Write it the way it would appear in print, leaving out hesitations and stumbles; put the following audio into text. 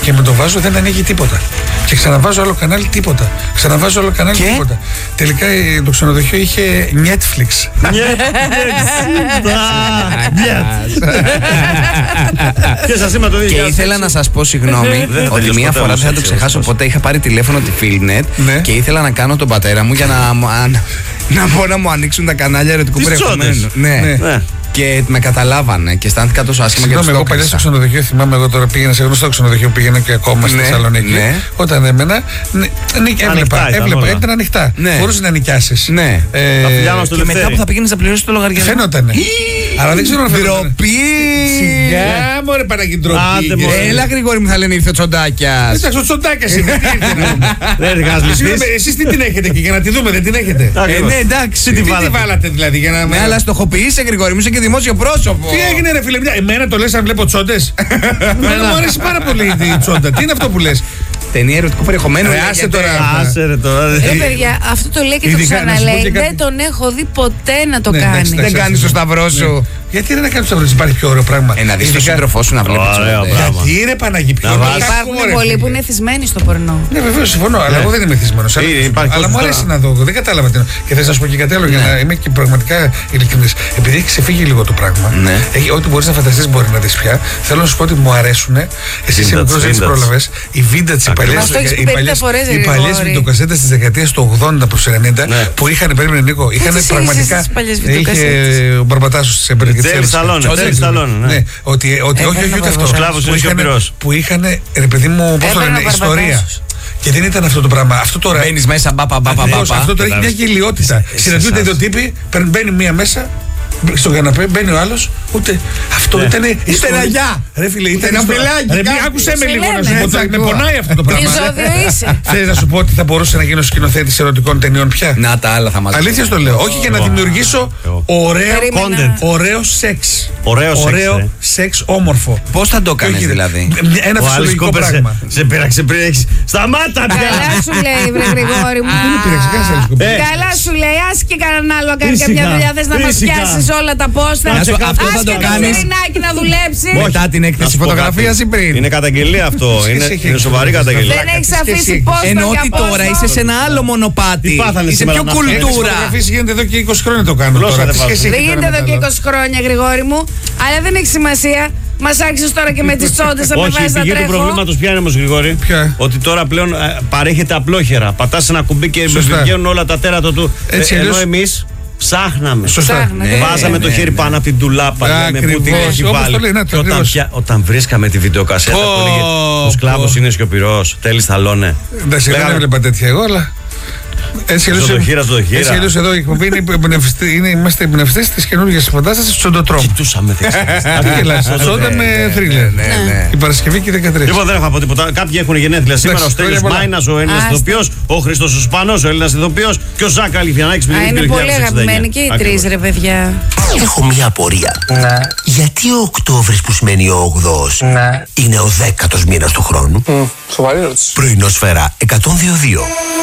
Και με το βάζω δεν ανοίγει τίποτα. Και ξαναβάζω άλλο κανάλι, τίποτα. Ξαναβάζω άλλο κανάλι, τίποτα. Τελικά το ξενοδοχείο είχε Netflix. Και ήθελα να σας πω συγγνώμη ότι μία φορά δεν θα το ξεχάσω ποτέ. Είχα πάρει τηλέφωνο τη Filmnet και ήθελα να κάνω τον πατέρα μου για να πω να μου ανοίξουν τα κανάλια ερωτικού περιεχομένου. Ναι. Και με καταλάβανε και αισθάνθηκα τόσο άσχημα και εγώ παλιά στο ξενοδοχείο, θυμάμαι, εγώ τώρα πήγαινα σε γνωστό ξενοδοχείο, πήγαινα και ακόμα στη Θεσσαλονίκη. Όταν έμενα, έβλεπα, ήταν ανοιχτά. Μπορούσε να νοικιάσεις. Και μετά που θα πήγαινες να πληρώσεις το λογαριασμό. Φαίνονταν. Αλλά δεν ξέρω αν φαίνονταν. Ντροπή! Σιγά, μωρέ Παναγί, ντροπή. Έλα, Γρηγόρη μου, θα λένε ήρθε ο Τσοντάκιας. Εντάξει, ο Τσοντάκιας είναι. Εσείς τι την έχετε και για να τη δούμε, δεν την έχετε. Ναι, εντάξει. Τι βάλατε δηλαδή για να. Ναι, αλλά στοχοποιείσαι, Γρηγόρη μου, είσαι και δημόσιο πρόσωπο. Τι έγινε, ρε φίλε, εμένα το λες αν βλέπω τσόντες. Εμένα μου αρέσει πάρα πολύ η τσόντα. Τι είναι αυτό που λες? Ταινία ερωτικού περιεχομένου. Άσε τώρα. Παιδιά, αυτό το λέει και το ξαναλέει. Δεν τον έχω δει ποτέ να το κάνει. Δεν κάνεις το σταυρό σου. Γιατί δεν να κάνεις το σταυρό σου, υπάρχει πιο ωραίο πράγμα. Να δεις τον σύντροφό σου να βλέπει τσόντες. Γιατί ρε Παναγί, πιο ωραίο. Υπάρχουν πολλοί που είναι θυσμένοι στο πορνό. Ναι, βεβαίως συμφωνώ, αλλά εγώ δεν είμαι θυσμένος. Αλλά μου αρέσει να δω. Δεν κατάλαβα τι. Και θα σας πω και κάτι άλλο για να είμαι και πραγματικά ειλικρινής. Επειδή έχει ξεφύγει λίγο το πράγμα, ό,τι μπορείς να φανταστείς μπορεί να δεις πια. Θέλω να σου πω ότι μου αρέσουν. Εσύ είσαι μικρός, δεν τις πρόλαβες. Οι vintage, οι παλιές βιντεοκασέτες της δεκαετίας του 80 προς 90 που είχαν, περίμενε Νίκο, είχαν πραγματικά. Είχε ο Μπαρμπατάσος της Εμπειρικής. Τζέρι Σταλόνε. Ναι, ότι όχι ούτε αυτό. Που είχαν, ρε παιδί μου, πώς το λένε, ιστορία. Και δεν ήταν αυτό το πράγμα. Αυτό τώρα. Μπαίνεις μέσα, αυτό τώρα έχει μια γελιότητα. Συναντιούνται δύο τύποι, μπαίνει μία μέσα. στον καναπέ μπαίνει ο άλλος, ούτε αυτό ήταν. Ήταν αγιά! Ρε φίλε, ήταν ένα φιλάκι. Άκουσέ με λίγο να σου πω. Με πονάει αυτό το πράγμα. Είσαι. Θες να σου πω ότι θα μπορούσε να γίνω σκηνοθέτης ερωτικών ταινιών πια? Να τα άλλα θα μας. Αλήθεια στο λέω. Όχι για να δημιουργήσω ωραίο σεξ. Ωραίο σεξ όμορφο. Πώς θα το κάνεις δηλαδή? Ένα φυσιολογικό πράγμα. Σε πήραξε πριν έχεις. Σταμάτα πια! Καλά σου λέει, βρε Γρηγόρη μου. Καλά σου λέει, άσε και κανέναν άλλο να κάνει κάποια δουλειά. Θες να μας πιάσεις όλα τα πόστα. Αυτό θα το κάνεις να δουλέψει. μετά την έκθεση φωτογραφίας ή πριν? Είναι καταγγελία αυτό. Είναι σοβαρή καταγγελία. Δεν έχεις αφήσει πόστα. Ενώ ότι τώρα είσαι σε ένα άλλο μονοπάτι. Είσαι πιο κουλτούρα. Φωτογραφίες γίνεται εδώ και 20 χρόνια το κάνω τώρα. Δεν γίνεται εδώ και 20 χρόνια, Γρηγόρη μου. Αλλά δεν έχει σημασία. Μας άρχισες τώρα και με τις τσόντες να με βάζεις να τρέχω. Όχι, η πηγή του προβλήματος ποια είναι όμως, Γρηγόρη? Ποια? Ότι τώρα πλέον παρέχεται απλόχερα. Πατάς ένα κουμπί και βγαίνουν όλα τα τέρατα του. Ενώ εμείς ψάχναμε. Σωστά. Βάζαμε το χέρι πάνω από την τουλάπα. Λέμε πού την έχει βάλει. Όταν βρίσκαμε τη βιντεοκασέτα που έλεγε ο σκλάβος είναι σιωπηρός, τέλει σταλόνε. Εντάξει, δεν έβλεπα τέτοια εγώ, αλλά. Έτσι αλλιώς εδώ η εκπομπή είμαστε εμπνευστές της καινούργιας φαντάστασης του Τσοντοτρόμ. Κοιτούσαμε δεξιά. Τσόντα με θρίλερ. Η Παρασκευή και 13. Λοιπόν, δεν έχω πω τίποτα. Κάποιοι έχουν γενέθλια σήμερα. Ο Στέλιος Μάινας, ο Έλληνας ηθοποιός, ο Χριστός ο Σπανός, ο Έλληνας ηθοποιός και ο Ζακ Αλιφιανάκης. Είναι πολύ αγαπημένοι και οι τρεις, ρε παιδιά. Έχω μια απορία. Γιατί ο Οκτώβρης που σημαίνει ο 8ος είναι ο 10ος μήνας του χρόνου? Σοβαρή ερώτηση. Πρωινόσφαιρα 102.2.